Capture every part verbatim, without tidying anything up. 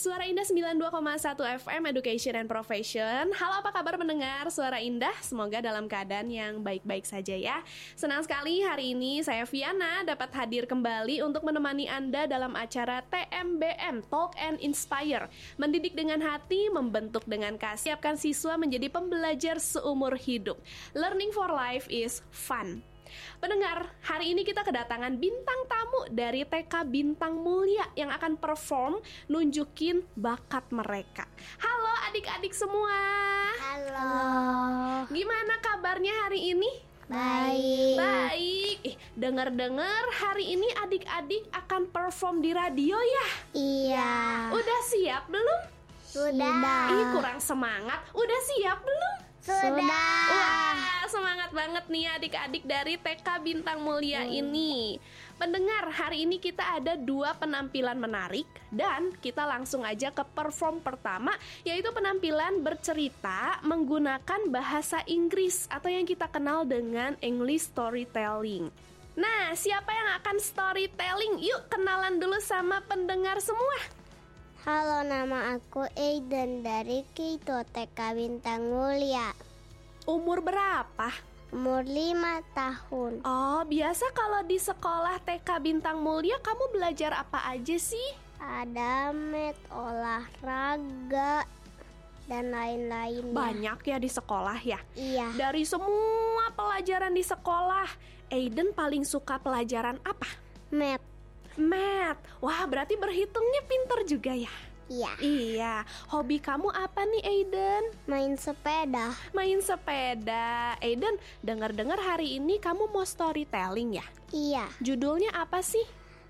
Suara Indah sembilan puluh dua koma satu F M Education and Profession. Halo, apa kabar pendengar Suara Indah? Semoga dalam keadaan yang baik-baik saja ya. Senang sekali hari ini saya Viana dapat hadir kembali untuk menemani Anda dalam acara T M B M Talk and Inspire. Mendidik dengan hati, membentuk dengan kasih. Siapkan siswa menjadi pembelajar seumur hidup. Learning for life is fun. Pendengar, hari ini kita kedatangan bintang tamu dari T K Bintang Mulia yang akan perform nunjukin bakat mereka. Halo adik-adik semua. Halo. Gimana kabarnya hari ini? Baik. Baik. Eh, dengar-dengar hari ini adik-adik akan perform di radio ya? Iya. Udah siap belum? Sudah. Ih, kurang semangat. Udah siap belum? Sudah. Wah, semangat banget nih adik-adik dari T K Bintang Mulia hmm. ini. Pendengar, hari ini kita ada dua penampilan menarik dan kita langsung aja ke perform pertama, yaitu penampilan bercerita menggunakan bahasa Inggris atau yang kita kenal dengan English storytelling. Nah, siapa yang akan storytelling? Yuk kenalan dulu sama pendengar semua. Halo, nama aku Aiden dari Kito T K Bintang Mulia. Umur berapa? Umur lima tahun. Oh, biasa kalau di sekolah T K Bintang Mulia kamu belajar apa aja sih? Ada math, olahraga, dan lain-lainnya. Banyak ya di sekolah ya? Iya. Dari semua pelajaran di sekolah, Aiden paling suka pelajaran apa? Math. Math. Wah, berarti berhitungnya pinter juga ya? Iya. Iya. Hobi kamu apa nih, Aiden? Main sepeda. Main sepeda. Aiden, dengar-dengar hari ini kamu mau storytelling ya? Iya. Judulnya apa sih?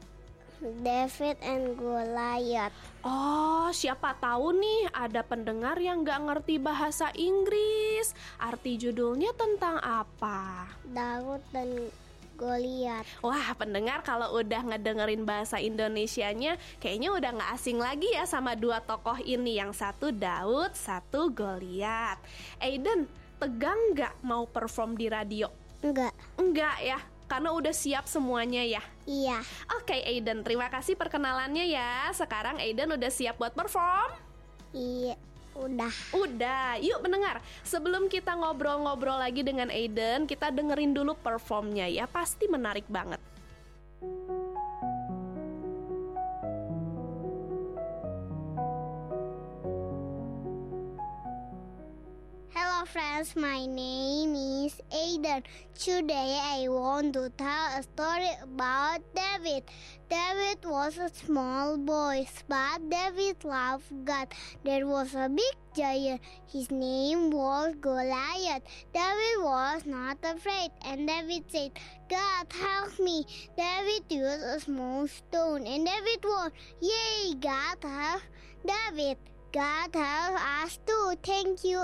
David and Goliath. Oh, siapa tahu nih ada pendengar yang gak ngerti bahasa Inggris. Arti judulnya tentang apa? Daud dan Goliath. Wah, pendengar kalau udah ngedengerin bahasa Indonesianya kayaknya udah gak asing lagi ya sama dua tokoh ini. Yang satu Daud, satu Goliath. Aiden, tegang gak mau perform di radio? Enggak. Enggak ya, karena udah siap semuanya ya? Iya. Oke Aiden, terima kasih perkenalannya ya. Sekarang Aiden udah siap buat perform? Iya. Udah. Udah, yuk pendengar. Sebelum kita ngobrol-ngobrol lagi dengan Aiden, kita dengerin dulu performnya ya. Pasti menarik banget. Hello friends, my name is Aiden. Today I want to tell a story about David. David was a small boy, but David loved God. There was a big giant. His name was Goliath. David was not afraid, and David said, God help me. David used a small stone, and David won. Yay, God help David. God help us too. Thank you.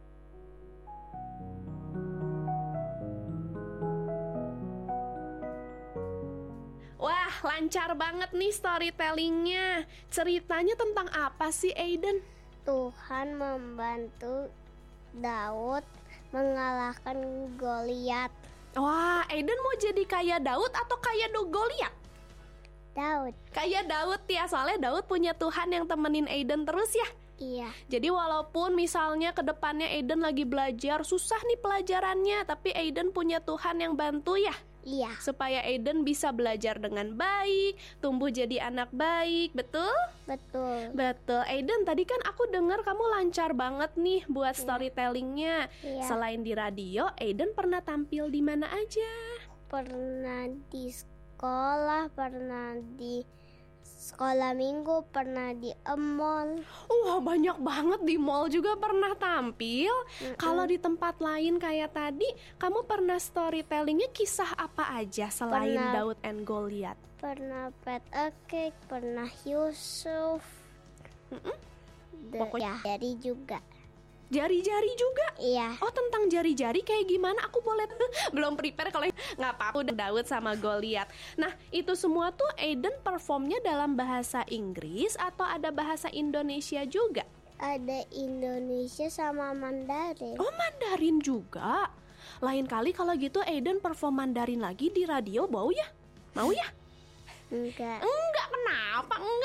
Wah, lancar banget nih storytellingnya. Ceritanya tentang apa sih, Aiden? Tuhan membantu Daud mengalahkan Goliat. Wah, Aiden mau jadi kayak Daud atau kayak Goliat? Daud. Kayak Daud ya, soalnya Daud punya Tuhan yang temenin Aiden terus ya. Iya. Jadi walaupun misalnya ke depannya Aiden lagi belajar, susah nih pelajarannya, tapi Aiden punya Tuhan yang bantu ya. Iya. Supaya Aiden bisa belajar dengan baik, tumbuh jadi anak baik, betul? Betul. Betul. Aiden, tadi kan aku dengar kamu lancar banget nih buat storytellingnya. Iya. Selain di radio, Aiden pernah tampil di mana aja? Pernah di sekolah, pernah di sekolah minggu, pernah di mall. Wah, banyak banget, di mall juga pernah tampil. Mm-mm. Kalau di tempat lain kayak tadi, kamu pernah storytellingnya kisah apa aja selain Pernah. Daud and Goliath? Pernah Pet a Cake, pernah Yusuf. Mm-mm. Da- Pokoknya- ya, dari juga. Jari-jari juga? Iya. Oh, tentang jari-jari kayak gimana? Aku boleh belum prepare kalau nggak apa-apa. Udah Daud sama Goliath. Nah, itu semua tuh Aiden performnya dalam bahasa Inggris atau ada bahasa Indonesia juga? Ada Indonesia sama Mandarin. Oh, Mandarin juga. Lain kali kalau gitu Aiden perform Mandarin lagi di radio, mau ya? Mau ya? Enggak. Enggak, kenapa? Enggak.